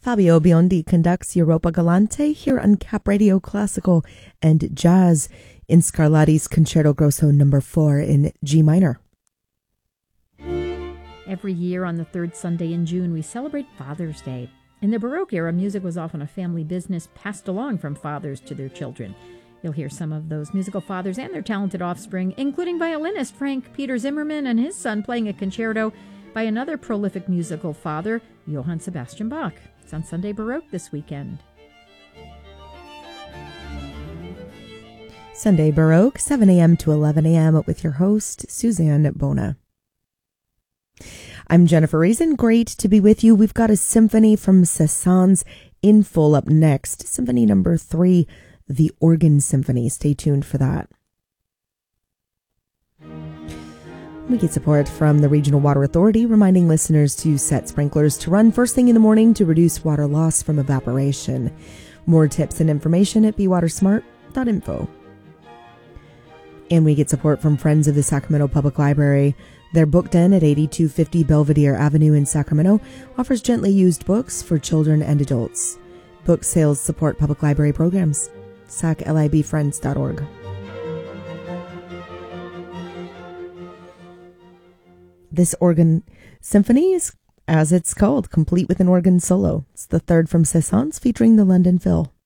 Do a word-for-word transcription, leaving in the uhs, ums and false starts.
Fabio Biondi conducts Europa Galante here on Cap Radio Classical and Jazz in Scarlatti's Concerto Grosso number four in G minor. Every year on the third Sunday in June, we celebrate Father's Day. In the Baroque era, music was often a family business passed along from fathers to their children. You'll hear some of those musical fathers and their talented offspring, including violinist Frank Peter Zimmermann and his son playing a concerto by another prolific musical father, Johann Sebastian Bach. It's on Sunday Baroque this weekend. Sunday Baroque, seven a.m. to eleven a.m. with your host, Suzanne Bona. I'm Jennifer Reason. Great to be with you. We've got a symphony from Cézanne's in full up next. Symphony number three, the Organ Symphony. Stay tuned for that. We get support from the Regional Water Authority, reminding listeners to set sprinklers to run first thing in the morning to reduce water loss from evaporation. More tips and information at be water smart dot info. And we get support from Friends of the Sacramento Public Library. Their book den at eighty-two fifty Belvedere Avenue in Sacramento offers gently used books for children and adults. Book sales support public library programs. sac lib friends dot org. This organ symphony is, as it's called, complete with an organ solo. It's the third from Cézanne's, featuring the London Phil.